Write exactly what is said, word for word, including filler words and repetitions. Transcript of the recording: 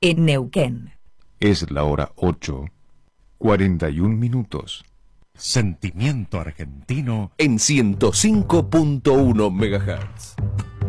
en Neuquén. Es la hora ocho, cuarenta y un minutos. Sentimiento argentino en ciento cinco punto uno megahertz.